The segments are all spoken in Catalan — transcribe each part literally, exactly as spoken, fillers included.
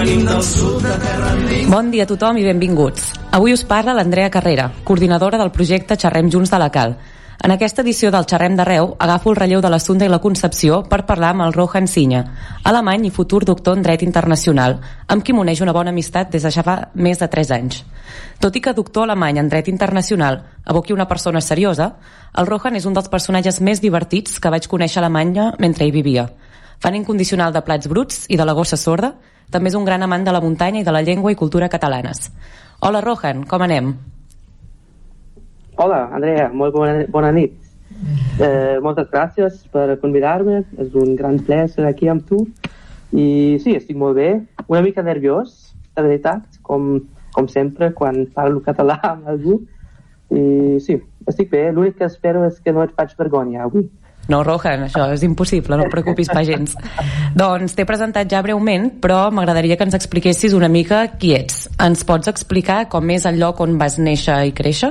venim del sud de terra endins. Bon dia a tothom i benvinguts. Avui us parla l'Andrea Carrera, coordinadora del projecte Xerrem Junts de la Cal. En aquesta edició del Xerrem d'Arreu agafo el relleu de l'Assumpta i la Concepció per parlar amb el Rohan Sinya, alemany i futur doctor en dret internacional, amb qui m'uneix una bona amistat des de ja fa més de tres anys. Tot i que doctor alemany en dret internacional evoqui una persona seriosa, el Rohan és un dels personatges més divertits que vaig conèixer a Alemanya mentre hi vivia. Fan incondicional de plats bruts i de la gossa sorda, també és un gran amant de la muntanya i de la llengua i cultura catalanes. Hola Rohan, com anem? Hola, Andrea, molt bona, bona nit. Eh, moltes gràcies per convidar-me, és un gran plaer ser aquí amb tu. I sí, estic molt bé, una mica nerviós, la veritat, com, com sempre quan parlo català amb algú. I sí, estic bé, l'únic que espero és que no et faig vergonya avui. No, Rohan, això és impossible, no et preocupis pas gens. Doncs t'he presentat ja breument, però m'agradaria que ens expliquessis una mica qui ets. Ens pots explicar com és el lloc on vas néixer i créixer?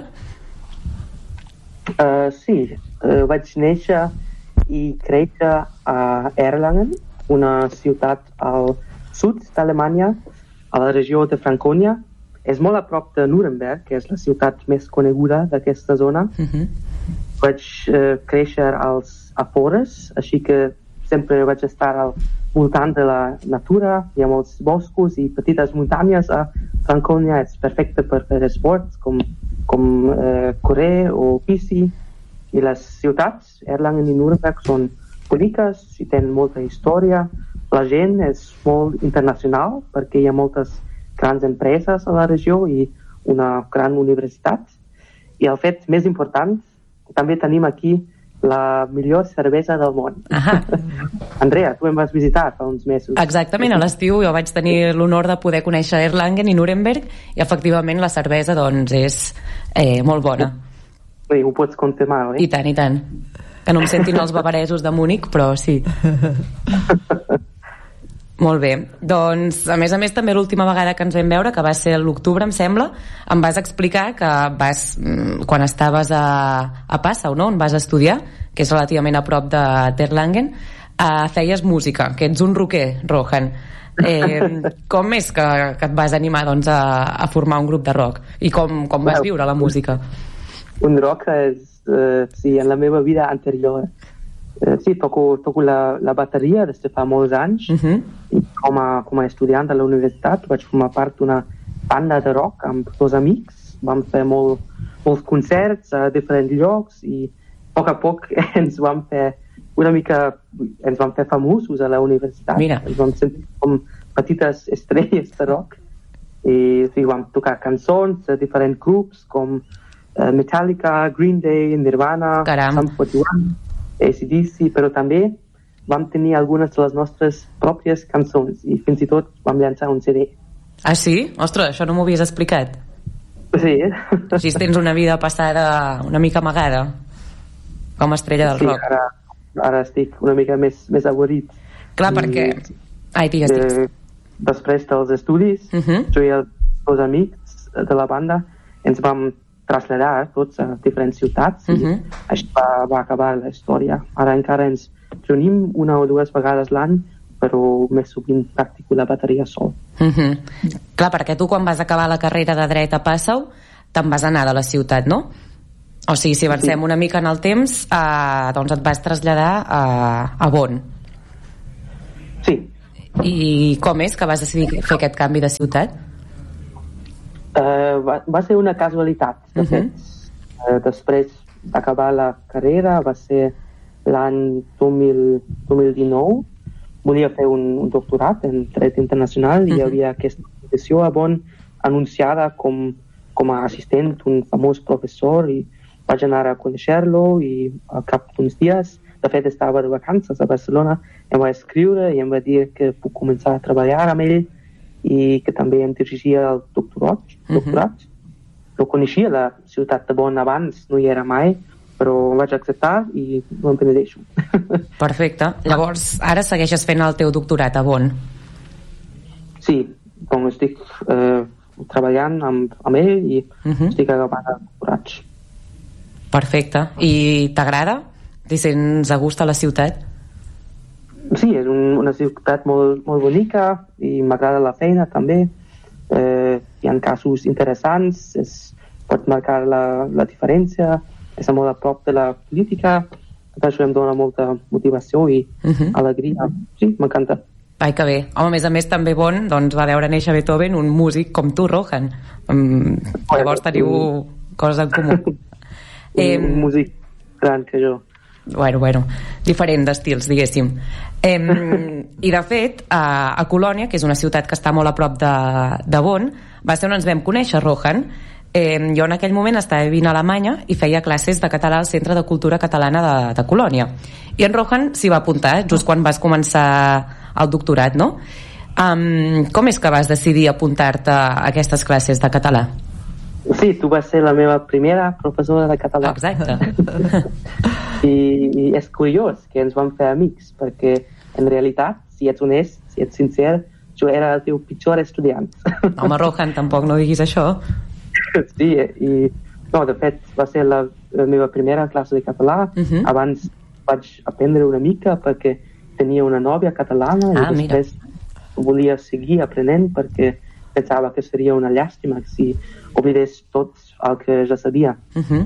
Uh, sí, uh, vaig néixer i créixer a Erlangen, una ciutat al sud d'Alemanya, a la regió de Franconia. És molt a prop de Nuremberg, que és la ciutat més coneguda d'aquesta zona. Uh-huh. Vaig uh, créixer als afores, així que sempre vaig estar al voltant de la natura. Hi ha molts boscos i petites muntanyes a Franconia. És perfecte per fer esports com com eh, correr o bici. I les ciutats, Erlangen i Nuremberg, són boniques i tenen molta història. La gent és molt internacional perquè hi ha moltes grans empreses a la regió i una gran universitat. I el fet més important, també tenim aquí la millor cervesa del món. Andrea, tu em vas visitar fa uns mesos. Exactament, a l'estiu jo vaig tenir l'honor de poder conèixer Erlangen i Nuremberg i efectivament la cervesa doncs és eh, molt bona. Sí, ho pots confirmar, oi? I tant, i tant. Que no em sentin els bavaresos de Múnich, però sí. Molt bé, doncs a més a més també l'última vegada que ens vam veure, que va ser a l'octubre em sembla, em vas explicar que vas, quan estaves a, a Passau, no? On vas estudiar, que és relativament a prop de Erlangen, eh, feies música, que ets un rocker, Rohan. Eh, com és que, que et vas animar doncs, a, a formar un grup de rock? I com, com vas viure la música? Un rock és, uh, sí, en la meva vida anterior. Uh, sí, toco, toco la, la bateria des de fa molts anys. Uh-huh. I com a, com a estudiant a la universitat vaig formar part d'una banda de rock amb dos amics. Vam fer molt, molts concerts a diferents llocs i a poc a poc ens vam fer una mica, ens vam fer famosos a la universitat. Mira. Ens vam sentir com petites estrelles de rock i sí, vam tocar cançons de diferents grups com uh, Metallica, Green Day, Nirvana, Sum forty-one, A C D C, però també vam tenir algunes de les nostres pròpies cançons i fins i tot vam llançar un C D. Ah, sí? Ostres, això no m'ho havies explicat. Sí. Així tens una vida passada una mica amagada, com a estrella del sí, rock. Ara, ara estic una mica més, més avorrit. Clar, I, perquè... Ai, digues, digues. Eh, després dels estudis, uh-huh. jo i els dos amics de la banda ens vam traslladar tots a diferents ciutats uh-huh. i això va, va acabar la història. Ara encara ens reunim una o dues vegades l'any, però més sovint practico la bateria sol. Uh-huh. Clar, perquè tu quan vas acabar la carrera de dret a Passau te'n vas anar de la ciutat, no? O sigui, si avancem sí. una mica en el temps, eh, doncs et vas traslladar a, a Bonn. Sí. I com és que vas decidir fer aquest canvi de ciutat? Uh, va, va ser una casualitat, de uh-huh. fet. Uh, després d'acabar la carrera, va ser l'any dos mil dinou, volia fer un, un doctorat en dret internacional uh-huh. i hi havia aquesta posició a Bonn anunciada com, com a assistent d'un famós professor i vaig anar a conèixer-lo i al cap d'uns dies, de fet estava de vacances a Barcelona, em va escriure i em va dir que puc començar a treballar amb ell i que també em dirigia el doctorat. doctorat. Uh-huh. No coneixia la ciutat de Bonn abans, no hi era mai, però vaig acceptar i no em penedeixo. Perfecte. Llavors, ara segueixes fent el teu doctorat a Bonn? Sí, doncs estic eh, treballant amb, amb ell i uh-huh. estic agafant el doctorat. Perfecte. I t'agrada? T'hi sents a gust a la ciutat? Sí, és un, una ciutat molt, molt bonica i m'agrada la feina també. Eh, hi ha casos interessants, es pot marcar la, la diferència, és molt a prop de la política, per això em dona molta motivació i uh-huh. alegria. Sí, m'encanta. Ai, que bé. Home, a més a més, també bon, doncs va veure néixer Beethoven, un músic com tu, Rohan. Um, llavors teniu coses en comú. un, eh, un músic gran que jo. Bueno, bueno, diferent d'estils, diguéssim. Eh, I de fet, a, a Colònia, que és una ciutat que està molt a prop de, de Bonn, va ser on ens vam conèixer, Rohan. Eh, jo en aquell moment estava vivint a Alemanya i feia classes de català al Centre de Cultura Catalana de, de Colònia. I en Rohan s'hi va apuntar, just quan vas començar el doctorat, no? Um, com és que vas decidir apuntar-te a aquestes classes de català? Sí, tu vas ser la meva primera professora de català. Exacte. I, I és curiós que ens vam fer amics, perquè en realitat, si ets honest, si ets sincer, jo era el teu pitjor estudiant. Home, Rohan, tampoc no diguis això. Sí, i no, de fet va ser la, la meva primera classe de català. Uh-huh. Abans vaig aprendre una mica perquè tenia una nòvia catalana ah, i després mira. volia seguir aprenent perquè pensava que seria una llàstima si oblidés tot el que ja sabia. Uh-huh.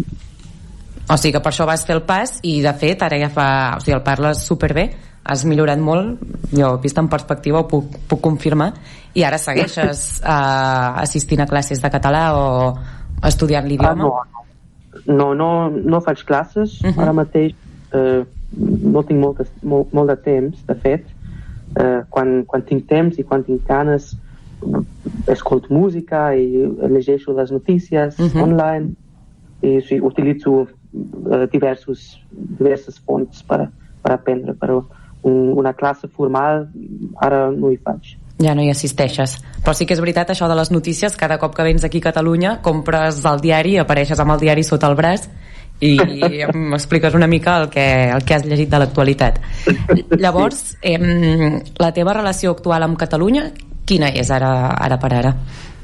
O sigui que per això vas fer el pas i de fet ara ja fa... O sigui, el parles superbé, has millorat molt, jo vist en perspectiva ho puc, puc confirmar, i ara segueixes uh, assistint a classes de català o estudiant l'idioma? Ah, no, no, no, no faig classes, uh-huh. ara mateix eh, no tinc molt, molt, molt de temps, de fet. Eh, quan, quan tinc temps i quan tinc ganes escolto música i llegeixo les notícies uh-huh. online i sí, utilitzo uh, diversos, diverses fonts per, per aprendre, però un, una classe formal ara no hi faig. Ja no hi assisteixes. Però sí que és veritat això de les notícies, cada cop que vens aquí a Catalunya compres el diari, apareixes amb el diari sota el braç i m'expliques una mica el que, el que has llegit de l'actualitat. Llavors, eh, la teva relació actual amb Catalunya quina és ara, ara per ara?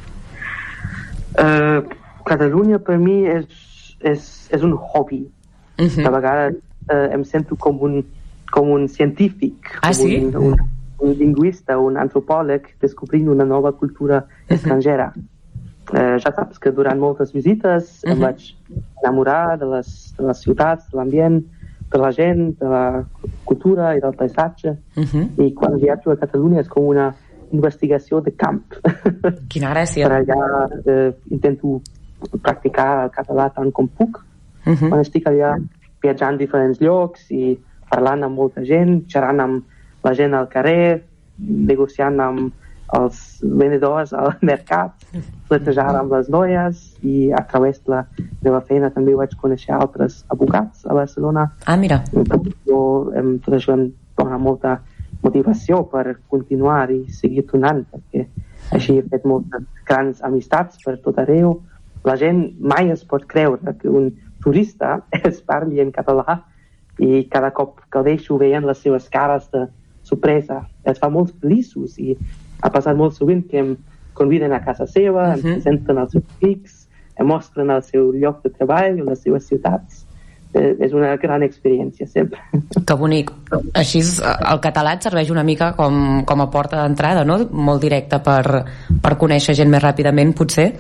Uh, Catalunya per mi és, és, és un hobby. Uh-huh. A vegades uh, em sento com un, com un científic, ah, com sí? un, un, un lingüista, un antropòleg descobrint una nova cultura estrangera. Uh-huh. Uh, ja saps que durant moltes visites uh-huh. em vaig enamorar de les, de les ciutats, de l'ambient, de la gent, de la cultura i del paisatge. Uh-huh. I quan viatjo a Catalunya és com una investigació de camp. Quina gràcia. Per allà eh, intento practicar el català tant com puc. Uh-huh. Quan estic allà viatjant a diferents llocs i parlant amb molta gent, xerrant amb la gent al carrer, negociant amb els venedors al mercat, pletejar amb les noies i a través de la meva feina també vaig conèixer altres advocats a Barcelona. Ah, mira. Jo, em, tot això em dona molta motivació per continuar i seguir tornant, perquè així he fet moltes grans amistats per tot arreu. La gent mai es pot creure que un turista es parli en català i cada cop que el deixo veient les seves cares de sorpresa. Es fa molt feliços i ha passat molt sovint que em conviden a casa seva, uh-huh. em presenten els seus amics, em mostren el seu lloc de treball o les seves ciutats. És una gran experiència sempre. Que bonic. Així el català et serveix una mica com, com a porta d'entrada, no? Molt directa per, per conèixer gent més ràpidament, potser?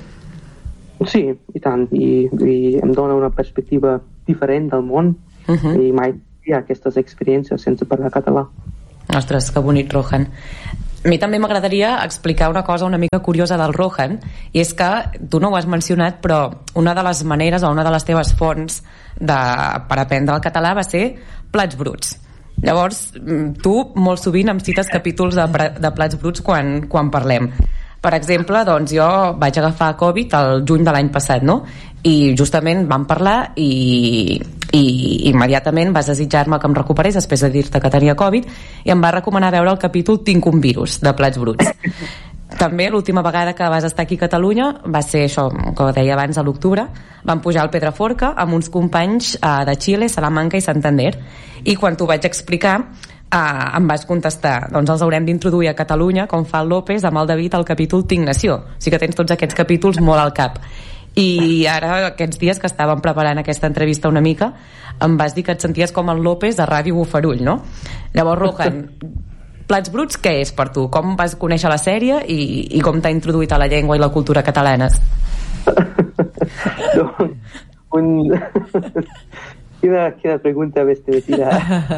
Sí, i tant, i, i em dona una perspectiva diferent del món uh-huh. i mai hi ha aquestes experiències sense parlar català. Ostres, que bonic, Rohan. A mi també m'agradaria explicar una cosa una mica curiosa del Rohan, i és que tu no ho has mencionat, però una de les maneres o una de les teves fonts de, per aprendre el català va ser Plats Bruts. Llavors, tu molt sovint em cites capítols de, de Plats Bruts quan, quan parlem. Per exemple, doncs jo vaig agafar Covid el juny de l'any passat, no? I justament vam parlar i, i immediatament vas desitjar-me que em recuperés després de dir-te que tenia Covid i em va recomanar veure el capítol Tinc un virus, de Plats Bruts. També l'última vegada que vas estar aquí a Catalunya va ser això, com deia abans, a l'octubre. Vam pujar al Pedraforca amb uns companys uh, de Xile, Salamanca i Santander, i quan t'ho vaig explicar Uh, em vas contestar, doncs els haurem d'introduir a Catalunya, com fa el López amb el David al capítol Tinc Nació. O sigui que tens tots aquests capítols molt al cap. I ara, aquests dies que estàvem preparant aquesta entrevista una mica, em vas dir que et senties com el López de Ràdio Bofarull, no? Llavors, Rohan, Plats Bruts, què és per tu? Com vas conèixer la sèrie i, i com t'ha introduït a la llengua i la cultura catalanes? un... quina, quina pregunta més divertida.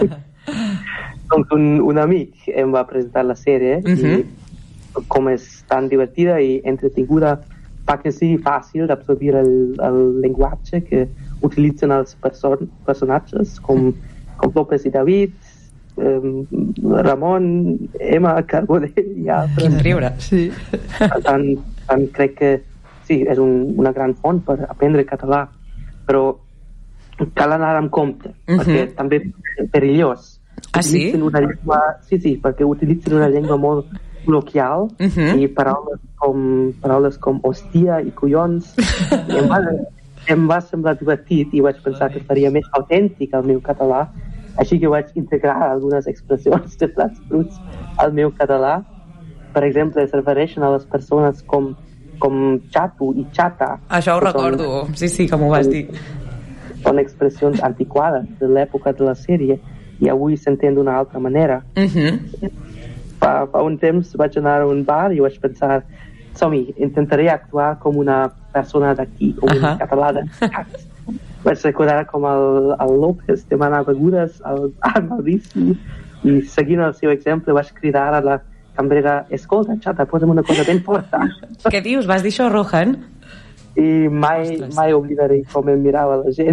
doncs un, un amic em va presentar la sèrie uh-huh. i com és tan divertida i entretinguda fa que sigui fàcil d'absorbir el, el llenguatge que utilitzen els person personatges com, com López i David, um, Ramon, Emma, Carbonell i altres. Quin riure. Sí. Per tant, tant crec que sí, és un, una gran font per aprendre català, però cal anar amb compte, uh-huh. perquè també és perillós. Ah, sí? Una llengua, sí, sí, perquè utilitzen una llengua molt col·loquial uh-huh. i paraules com, paraules com hòstia i collons. I em, va, em va semblar divertit i vaig pensar que faria més autèntic el meu català, així que vaig integrar algunes expressions de Plats Bruts al meu català. Per exemple, es refereixen a les persones com, com xato i xata. Això ho recordo, són, sí, sí, que m'ho vas dir. Són expressions antiquades de l'època de la sèrie i avui s'entén d'una altra manera. Uh-huh. fa, fa un temps vaig anar a un bar i vaig pensar, som-hi, intentaré actuar com una persona d'aquí, com uh-huh. un català de vaig recordar com el, el López demanava begudes al bar Maurici i seguint el seu exemple vaig cridar a la cambrera, escolta, xata, posa'm una cosa ben forta. Què dius? Vas dir això, Rohan? I mai, mai oblidaré com em mirava la gent.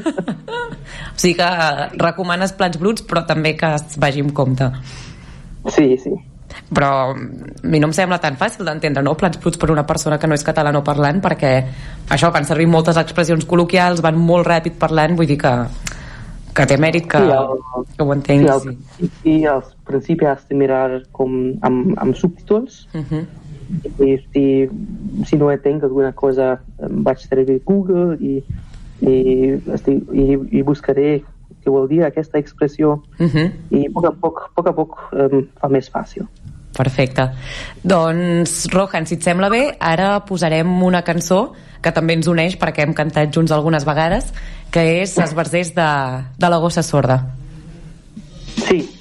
O sigui que recomanes Plats Bruts, però també que es vagi amb compte. Sí, sí. Però a mi no em sembla tan fàcil d'entendre, no? Plats Bruts per una persona que no és catalanoparlant, perquè això, fan servir moltes expressions col·loquials, van molt ràpid parlant, vull dir que, que té mèrit que, sí, el, que ho entenguis. Sí, al principi, al principi has de mirar com amb, amb subtítols, uh-huh. i si, si no entenc alguna cosa vaig servir Google i, i, i, i buscaré què vol dir aquesta expressió uh-huh. i a poc a poc, poc, a poc um, fa més fàcil. Perfecte. Doncs, Rohan, si et sembla bé, ara posarem una cançó que també ens uneix perquè hem cantat junts algunes vegades, que és Els versers de, de la gossa sorda. Sí.